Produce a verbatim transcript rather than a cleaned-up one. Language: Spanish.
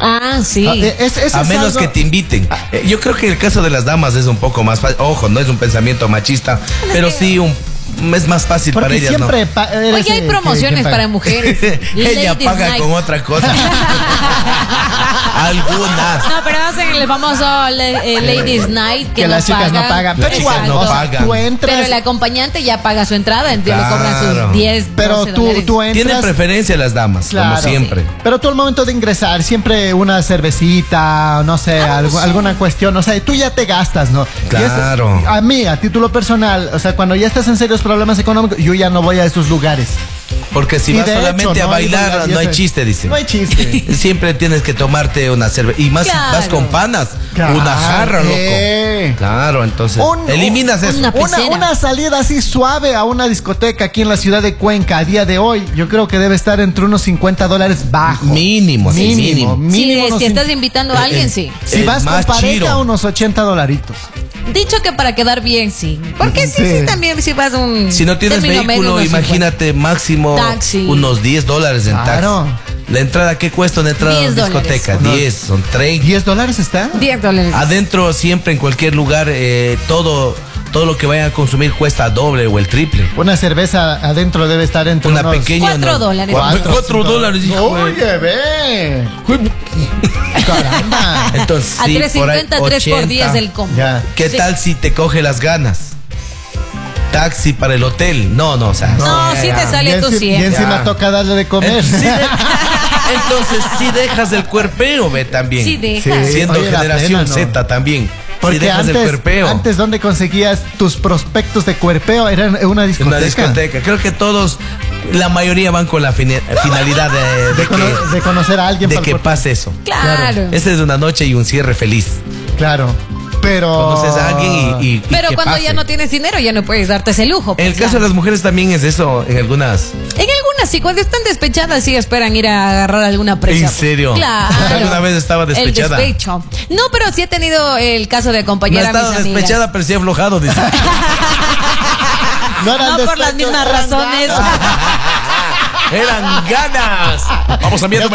Ah, sí. Ah, es, es, A es menos algo... que te inviten. Eh, Yo creo que el caso de las damas es un poco más fácil. Ojo, no es un pensamiento machista, pero sí un, es más fácil Porque para ellas, siempre ¿no? pa- eres, Oye, hay eh, promociones que- que para paga. mujeres. Ella Ladies paga Night. con otra cosa. Algunas. No, pero hacen el famoso le- eh, Ladies Night que, Que no las chicas no pagan. Las Pero chicas igual, no o sea, pagan. tú entras... Pero el acompañante ya paga su entrada, entonces le cobran Claro. sus diez, Pero doce tú, dólares. tú entras... Tienen preferencia las damas, Claro. como siempre. Pero tú al momento de ingresar, siempre una cervecita, no sé, Ah, algo- sí. alguna cuestión, o sea, tú ya te gastas, ¿no? Y eso- Claro. a mí, a título personal, o sea, cuando ya estás en serios problemas económicos, yo ya no voy a esos lugares. Porque si Y vas de solamente hecho, a no hay bailar, lugar, y no hay eso- chiste, dice. No hay chiste. Siempre tienes que tomarte una cerveza. Y más Claro. si vas con panas. Claro. Una jarra, loco. Eh. Claro, entonces. Un- eliminas eso. una- Una, pecera. una salida así suave a una discoteca aquí en la ciudad de Cuenca a día de hoy, yo creo que debe estar entre unos cincuenta dólares bajo. Mínimo, sí, Mínimo, mínimo. mínimo. Sí, unos si estás cin- invitando a alguien, sí. Si El vas con más pareja, chiro. unos ochenta dolaritos. Dicho que para quedar bien, sí. Porque sí, Sí. sí, también si vas a un. Si no tienes término medio, vehículo, unos imagínate máximo Taxi. unos diez dólares en Claro. taxi. La entrada, ¿qué cuesta una entrada a diez una discoteca? dólares. diez, son treinta. ¿diez dólares está? cincuenta. diez dólares. Adentro, siempre, en cualquier lugar, eh, todo, todo lo que vayan a consumir cuesta doble o el triple. Una cerveza adentro debe estar entre Una unos... pequeña. Cuatro no. dólares. Cuatro, cuatro dólares, hijo de- Oye, ve. Caramba. Entonces, A sí, tres por ahí, cincuenta, tres por ochenta. diez el combo. Ya. ¿Qué Sí. tal si te coge las ganas? Taxi para el hotel. No, no, o sea. No, sí te sale y tu enci- cien. Y encima Ya. toca darle de comer. Eh, sí de- Entonces, si dejas el cuerpeo, ve también. Sí, deja. Sí. Siendo Oye, la generación plena, ¿no? Z también. Porque si dejas el antes, cuerpeo. antes, ¿dónde conseguías tus prospectos de cuerpeo? Era en una En discoteca. una discoteca. Creo que todos, la mayoría van con la fini- finalidad de, de De, cono- que, de conocer a alguien. de para que el cuerpo. pase eso. Claro. Esta es una noche y un cierre feliz. Claro. Pero... Conoces a alguien y, y- y Pero que cuando pase. ya no tienes dinero, ya no puedes darte ese lujo. En el pues, caso ya. de las mujeres también es eso, en algunas. En algunas sí, cuando están despechadas sí esperan ir a agarrar alguna presa. ¿En serio? Claro. ¿Alguna vez estaba despechada? El despecho. No, pero sí he tenido el caso de No acompañar ha a mis estado amigas. despechada, pero sí ha aflojado, dice. No, eran No por las despechos, mismas eran razones. ganas. Eran ganas. Vamos a enviar